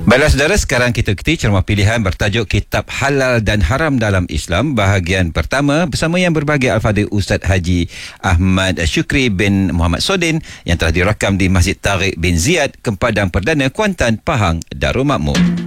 Baiklah saudara, sekarang kita ikuti ceramah pilihan bertajuk Kitab Halal dan Haram dalam Islam, bahagian pertama bersama yang berbahagia Al-Fadhil Ustaz Haji Ahmad Syukri bin Muhammad Sodin yang telah dirakam di Masjid Tariq bin Ziyad, Padang Perdana, Kuantan, Pahang, Darul Makmur.